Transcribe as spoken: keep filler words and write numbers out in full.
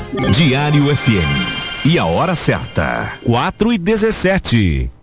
Diário F M. E a hora certa, quatro e dezessete.